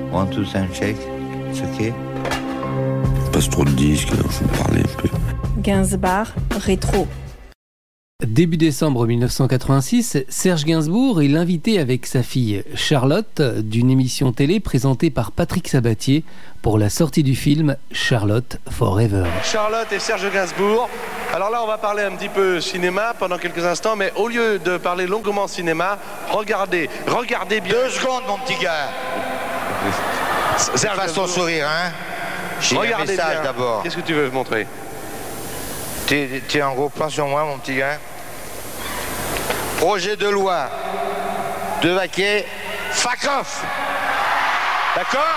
One, two, sound check. C'est ok. Passe trop de disques, alors je vais me parler un peu. Gainsbourg, rétro. Début décembre 1986, Serge Gainsbourg est l'invité avec sa fille Charlotte d'une émission télé présentée par Patrick Sabatier pour la sortie du film Charlotte Forever. Charlotte et Serge Gainsbourg. Alors là, on va parler un petit peu cinéma pendant quelques instants, mais au lieu de parler longuement cinéma, regardez bien. 2 secondes, mon petit gars. Serge Fasse ton Gainsbourg. sourire, hein. J'ai un Regardez message bien. d'abord. Qu'est-ce que tu veux montrer? T'es en gros plan sur moi, mon petit gars. Projet de loi de vaquer, fuck off. D'accord?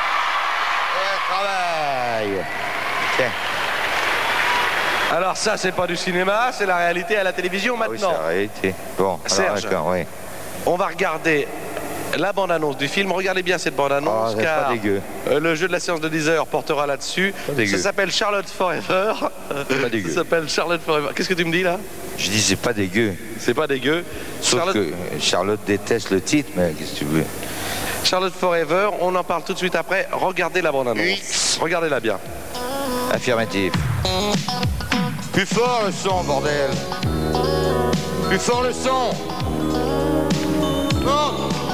Travail. Tiens. Alors ça, c'est pas du cinéma, c'est la réalité à la télévision Ah oui, c'est maintenant. la réalité. Bon, alors Serge. d'accord, oui. On va regarder la bande-annonce du film. Regardez bien cette bande-annonce, c'est car pas dégueu. Le jeu de la séance de 10 heures portera là-dessus. dégueu. Ça s'appelle Charlotte Forever. Pas dégueu. Ça s'appelle Charlotte Forever. Qu'est-ce que tu me dis là? Je dis c'est pas dégueu. C'est pas dégueu. Sauf que Charlotte déteste le titre, mais qu'est-ce que tu veux? Charlotte Forever, on en parle tout de suite après. Regardez la bande-annonce. Oui. Regardez-la bien. Affirmatif. Plus fort le son, bordel. Plus fort le son. Non.